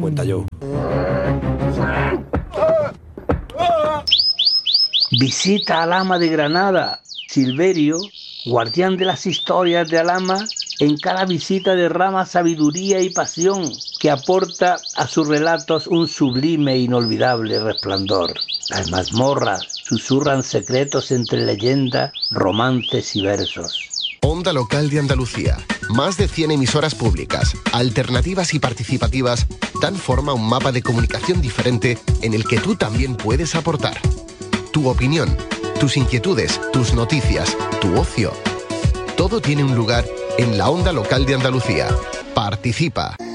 cuenta, Joe. Visita al ama de Granada. Silverio, guardián de las historias de Alhama, en cada visita derrama sabiduría y pasión que aporta a sus relatos un sublime e inolvidable resplandor. Las mazmorras susurran secretos entre leyenda, romances y versos. Onda Local de Andalucía. Más de 100 emisoras públicas, alternativas y participativas, dan forma a un mapa de comunicación diferente en el que tú también puedes aportar. Tu opinión, tus inquietudes, tus noticias, tu ocio. Todo tiene un lugar en la Onda Local de Andalucía. Participa.